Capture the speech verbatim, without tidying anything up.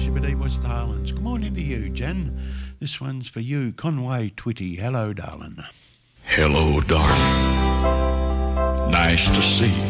Zibidee West Highlands. Good morning to you, Jen. This one's for you, Conway Twitty. Hello, darling. Hello, darling. Nice to see you.